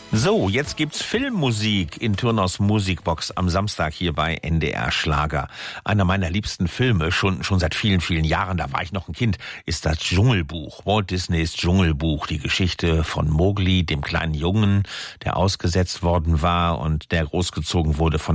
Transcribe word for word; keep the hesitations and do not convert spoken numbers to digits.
So, jetzt gibt's Filmmusik in Turners Musikbox am Samstag hier bei N D R Schlager. Einer meiner liebsten Filme, schon schon seit vielen, vielen Jahren, da war ich noch ein Kind, ist das Dschungelbuch. Walt Disneys Dschungelbuch, die Geschichte von Mowgli, dem kleinen Jungen, der ausgesetzt worden war und der großgezogen wurde von